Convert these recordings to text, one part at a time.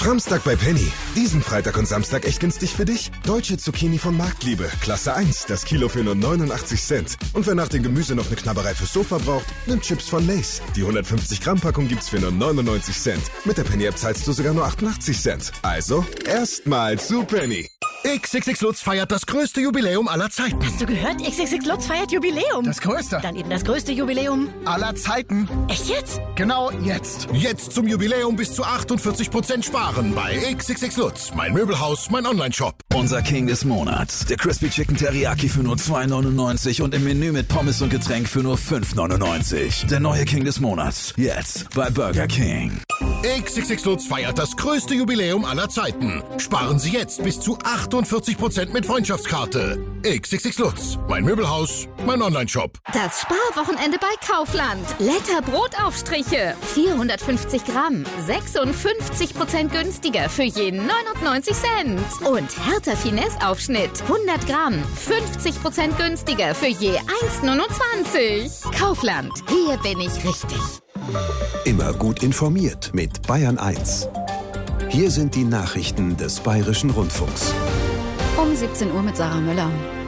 Framstag bei Penny. Diesen Freitag und Samstag echt günstig für dich? Deutsche Zucchini von Marktliebe, Klasse 1, das Kilo für nur 89 Cent. Und wer nach dem Gemüse noch eine Knabberei fürs Sofa braucht, nimmt Chips von Lay's. Die 150 Gramm Packung gibt's für nur 99 Cent. Mit der Penny-App zahlst du sogar nur 88 Cent. Also, erstmal zu Penny. XXX Lutz feiert das größte Jubiläum aller Zeiten. Hast du gehört? XXX Lutz feiert Jubiläum. Das größte. Dann eben das größte Jubiläum aller Zeiten. Echt jetzt? Genau jetzt. Jetzt zum Jubiläum bis zu 48% sparen bei XXX Lutz. Mein Möbelhaus, mein Onlineshop. Unser King des Monats. Der Crispy Chicken Teriyaki für nur 2,99 und im Menü mit Pommes und Getränk für nur 5,99. Der neue King des Monats. Jetzt bei Burger King. XXX Lutz feiert das größte Jubiläum aller Zeiten. Sparen Sie jetzt bis zu 48% mit Freundschaftskarte. XXX Lutz. Mein Möbelhaus, mein Onlineshop. Das Sparwochenende bei Kaufland. Letter Brotaufstriche. 450 Gramm. 56% günstiger für je 99 Cent. Und Hertha Finesse Aufschnitt. 100 Gramm. 50% günstiger für je 1,29. Kaufland. Hier bin ich richtig. Immer gut informiert mit Bayern 1. Hier sind die Nachrichten des Bayerischen Rundfunks. Um 17 Uhr mit Sarah Müller.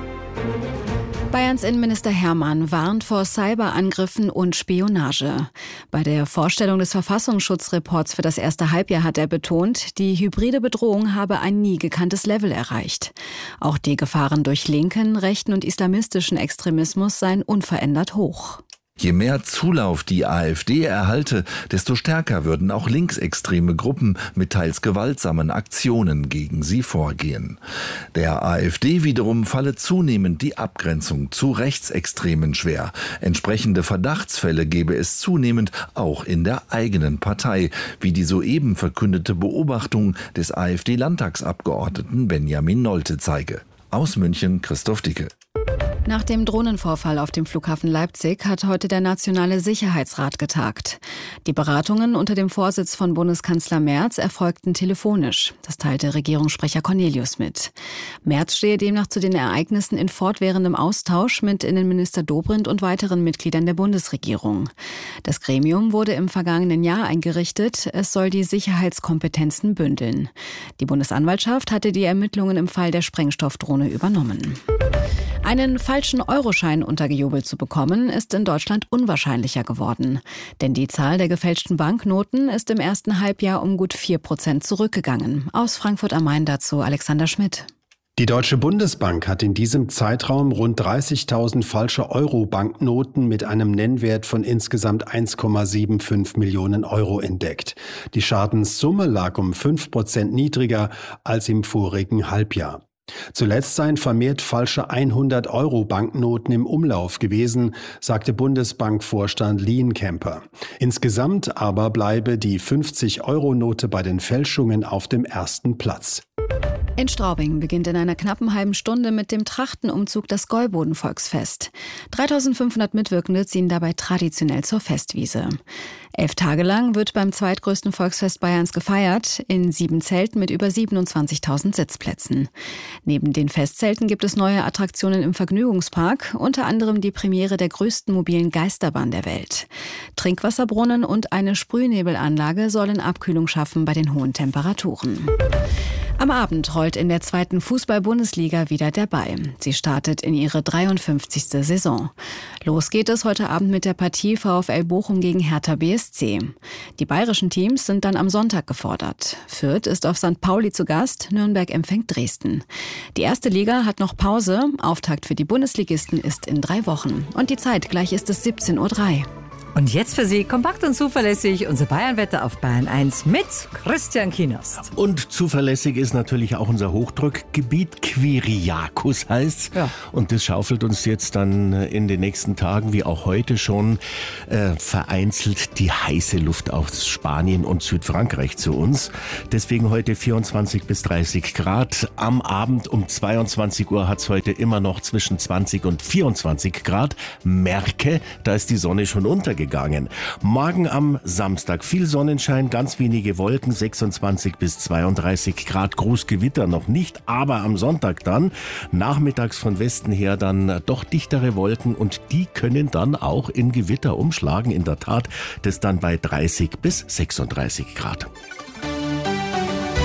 Bayerns Innenminister Hermann warnt vor Cyberangriffen und Spionage. Bei der Vorstellung des Verfassungsschutzreports für das erste Halbjahr hat er betont, die hybride Bedrohung habe ein nie gekanntes Level erreicht. Auch die Gefahren durch linken, rechten und islamistischen Extremismus seien unverändert hoch. Je mehr Zulauf die AfD erhalte, desto stärker würden auch linksextreme Gruppen mit teils gewaltsamen Aktionen gegen sie vorgehen. Der AfD wiederum falle zunehmend die Abgrenzung zu Rechtsextremen schwer. Entsprechende Verdachtsfälle gebe es zunehmend auch in der eigenen Partei, wie die soeben verkündete Beobachtung des AfD-Landtagsabgeordneten Benjamin Nolte zeige. Aus München Christoph Dicke. Nach dem Drohnenvorfall auf dem Flughafen Leipzig hat heute der Nationale Sicherheitsrat getagt. Die Beratungen unter dem Vorsitz von Bundeskanzler Merz erfolgten telefonisch. Das teilte Regierungssprecher Cornelius mit. Merz stehe demnach zu den Ereignissen in fortwährendem Austausch mit Innenminister Dobrindt und weiteren Mitgliedern der Bundesregierung. Das Gremium wurde im vergangenen Jahr eingerichtet. Es soll die Sicherheitskompetenzen bündeln. Die Bundesanwaltschaft hatte die Ermittlungen im Fall der Sprengstoffdrohne übernommen. Einen falschen Euroschein untergejubelt zu bekommen, ist in Deutschland unwahrscheinlicher geworden. Denn die Zahl der gefälschten Banknoten ist im ersten Halbjahr um gut 4% zurückgegangen. Aus Frankfurt am Main dazu Alexander Schmidt. Die Deutsche Bundesbank hat in diesem Zeitraum rund 30.000 falsche Euro-Banknoten mit einem Nennwert von insgesamt 1,75 Millionen Euro entdeckt. Die Schadenssumme lag um 5% niedriger als im vorigen Halbjahr. Zuletzt seien vermehrt falsche 100-Euro-Banknoten im Umlauf gewesen, sagte Bundesbankvorstand Lienkemper. Insgesamt aber bleibe die 50-Euro-Note bei den Fälschungen auf dem ersten Platz. In Straubing beginnt in einer knappen halben Stunde mit dem Trachtenumzug das Gäuboden-Volksfest. 3.500 Mitwirkende ziehen dabei traditionell zur Festwiese. 11 Tage lang wird beim zweitgrößten Volksfest Bayerns gefeiert, in 7 Zelten mit über 27.000 Sitzplätzen. Neben den Festzelten gibt es neue Attraktionen im Vergnügungspark, unter anderem die Premiere der größten mobilen Geisterbahn der Welt. Trinkwasserbrunnen und eine Sprühnebelanlage sollen Abkühlung schaffen bei den hohen Temperaturen. Am Abend rollt in der 2. Fußball-Bundesliga wieder der Ball. Sie startet in ihre 53. Saison. Los geht es heute Abend mit der Partie VfL Bochum gegen Hertha BSC. Die bayerischen Teams sind dann am Sonntag gefordert. Fürth ist auf St. Pauli zu Gast, Nürnberg empfängt Dresden. Die erste Liga hat noch Pause. Auftakt für die Bundesligisten ist in 3 Wochen. Und die Zeit, gleich ist es 17:03 Uhr. Und jetzt für Sie kompakt und zuverlässig unser Bayernwetter auf Bayern 1 mit Christian Kienast. Und zuverlässig ist natürlich auch unser Hochdruckgebiet, Kyriakos heißt's. Ja. Und das schaufelt uns jetzt dann in den nächsten Tagen, wie auch heute schon, vereinzelt die heiße Luft aus Spanien und Südfrankreich zu uns. Deswegen heute 24 bis 30 Grad. Am Abend um 22 Uhr hat's heute immer noch zwischen 20 und 24 Grad. Merke, da ist die Sonne schon untergegangen. Morgen am Samstag viel Sonnenschein, ganz wenige Wolken, 26 bis 32 Grad, Großgewitter noch nicht, aber am Sonntag dann, nachmittags von Westen her dann doch dichtere Wolken und die können dann auch in Gewitter umschlagen, in der Tat, das dann bei 30 bis 36 Grad.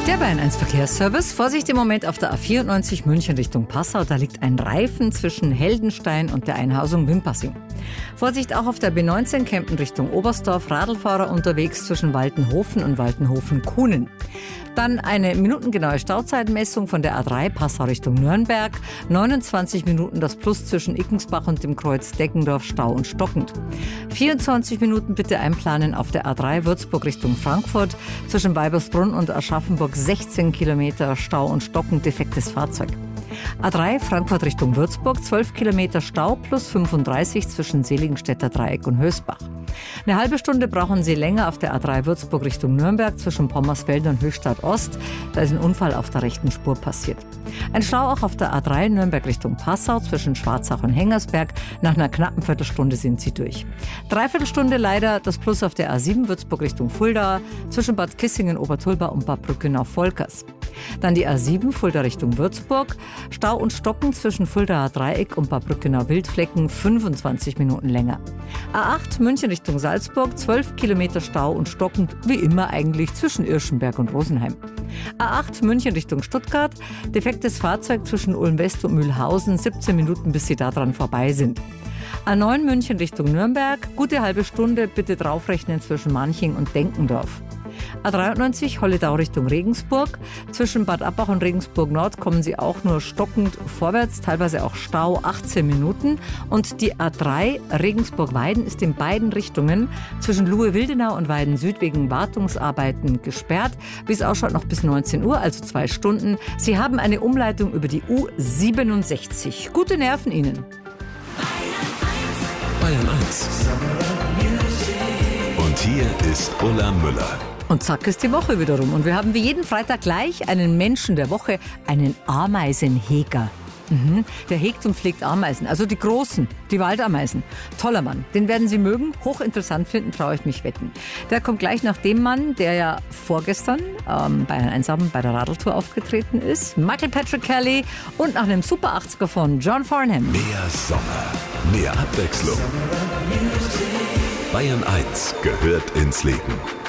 Der Bayern 1 Verkehrsservice. Vorsicht im Moment auf der A94 München Richtung Passau. Da liegt ein Reifen zwischen Heldenstein und der Einhausung Wimpassing. Vorsicht auch auf der B19 Kempten Richtung Oberstdorf. Radlfahrer unterwegs zwischen Waltenhofen und Waltenhofen-Kuhnen. Dann eine minutengenaue Stauzeitmessung von der A3 Passau Richtung Nürnberg. 29 Minuten das Plus zwischen Ickensbach und dem Kreuz Deggendorf, Stau und stockend. 24 Minuten bitte einplanen auf der A3 Würzburg Richtung Frankfurt. Zwischen Weibersbrunn und Aschaffenburg 16 Kilometer Stau und stockend, defektes Fahrzeug. A3 Frankfurt Richtung Würzburg, 12 Kilometer Stau plus 35 zwischen Seligenstädter Dreieck und Hösbach. Eine halbe Stunde brauchen Sie länger auf der A3 Würzburg Richtung Nürnberg zwischen Pommersfeld und Höchstadt Ost. Da ist ein Unfall auf der rechten Spur passiert. Ein Stau auch auf der A3 Nürnberg Richtung Passau zwischen Schwarzach und Hengersberg. Nach einer knappen Viertelstunde sind Sie durch. Dreiviertelstunde leider das Plus auf der A7 Würzburg Richtung Fulda zwischen Bad Kissingen, Obertulba und Bad Brückenau-Volkers. Dann die A7 Fulda Richtung Würzburg. Stau und Stocken zwischen Fuldaer Dreieck und Bad Brückenau-Wildflecken 25 Minuten länger. A8 München Richtung Salzburg, 12 Kilometer Stau und stockend, wie immer eigentlich zwischen Irschenberg und Rosenheim. A8 München Richtung Stuttgart, defektes Fahrzeug zwischen Ulm-West und Mühlhausen, 17 Minuten bis Sie da dran vorbei sind. A9 München Richtung Nürnberg, gute halbe Stunde, bitte draufrechnen zwischen Manching und Denkendorf. A93 Holledau Richtung Regensburg. Zwischen Bad Abbach und Regensburg Nord kommen Sie auch nur stockend vorwärts, teilweise auch Stau, 18 Minuten. Und die A3 Regensburg-Weiden ist in beiden Richtungen zwischen Luhe-Wildenau und Weiden Süd wegen Wartungsarbeiten gesperrt. Wie es ausschaut, noch bis 19 Uhr, also 2 Stunden. Sie haben eine Umleitung über die U67. Gute Nerven Ihnen. Bayern 1. Und hier ist Ulla Müller. Und zack ist die Woche wieder rum. Und wir haben wie jeden Freitag gleich einen Menschen der Woche, einen Ameisenheger. Der hegt und pflegt Ameisen, also die großen, die Waldameisen. Toller Mann, den werden Sie mögen, hochinteressant finden, traue ich mich wetten. Der kommt gleich nach dem Mann, der ja vorgestern bei einem Einsamen bei der Radeltour aufgetreten ist, Michael Patrick Kelly, und nach einem Super 80er von John Farnham. Mehr Sommer, mehr Abwechslung. Bayern 1 gehört ins Leben.